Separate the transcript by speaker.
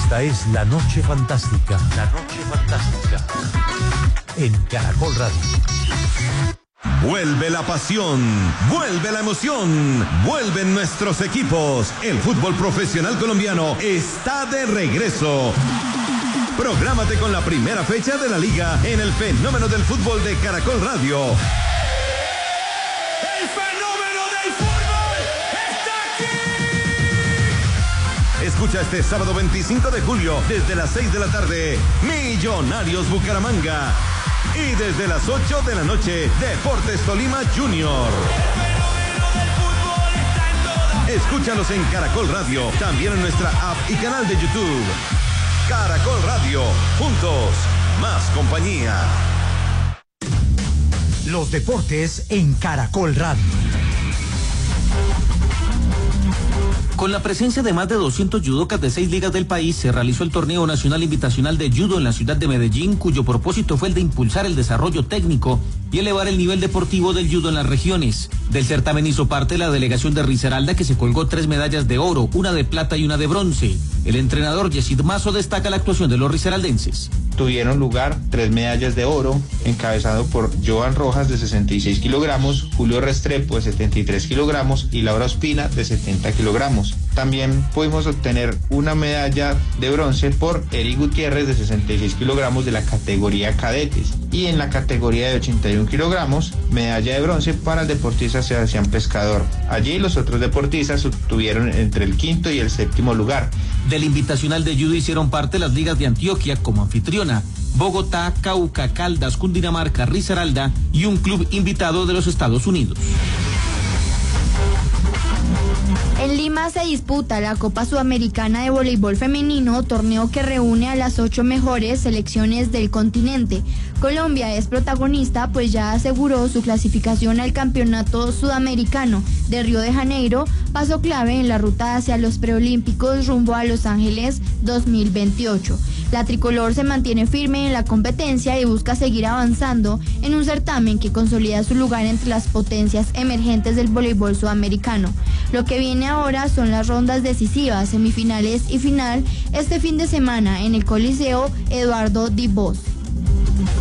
Speaker 1: Esta es La Noche Fantástica. La Noche Fantástica. En Caracol Radio.
Speaker 2: Vuelve la pasión, vuelve la emoción, vuelven nuestros equipos. El fútbol profesional colombiano está de regreso. Prográmate con la primera fecha de la liga en el fenómeno del fútbol de Caracol Radio.
Speaker 3: ¡El fenómeno del fútbol está aquí!
Speaker 2: Escucha este sábado 25 de julio desde las 6 de la tarde, Millonarios Bucaramanga. Y desde las 8 de la noche, Deportes Tolima Junior. Escúchalos en Caracol Radio, también en nuestra app y canal de YouTube. Caracol Radio, juntos, más compañía.
Speaker 1: Los deportes en Caracol Radio.
Speaker 4: Con la presencia de más de 200 judocas de 6 ligas del país, se realizó el Torneo Nacional Invitacional de Judo en la ciudad de Medellín, cuyo propósito fue el de impulsar el desarrollo técnico y elevar el nivel deportivo del judo en las regiones. Del certamen hizo parte la delegación de Risaralda, que se colgó 3 medallas de oro, una de plata y una de bronce. El entrenador Yesid Mazo destaca la actuación de los risaraldenses.
Speaker 5: Tuvieron lugar 3 medallas de oro, encabezado por Joan Rojas de 66 kilogramos, Julio Restrepo de 73 kilogramos y Laura Ospina de 70 kilogramos. También pudimos obtener una medalla de bronce por Eric Gutiérrez de 66 kilogramos de la categoría cadetes. Y en la categoría de 81 kilogramos, medalla de bronce para el deportista Sebastián Pescador. Allí los otros deportistas obtuvieron entre el 5º y el 7º lugar.
Speaker 4: Del invitacional de judo hicieron parte las ligas de Antioquia como anfitriona, Bogotá, Cauca, Caldas, Cundinamarca, Risaralda y un club invitado de los Estados Unidos.
Speaker 6: En Lima se disputa la Copa Sudamericana de Voleibol Femenino, torneo que reúne a las 8 mejores selecciones del continente. Colombia es protagonista, pues ya aseguró su clasificación al Campeonato Sudamericano de Río de Janeiro, paso clave en la ruta hacia los preolímpicos rumbo a Los Ángeles 2028. La tricolor se mantiene firme en la competencia y busca seguir avanzando en un certamen que consolida su lugar entre las potencias emergentes del voleibol sudamericano. Lo que viene ahora son las rondas decisivas, semifinales y final este fin de semana en el Coliseo Eduardo Di Bos.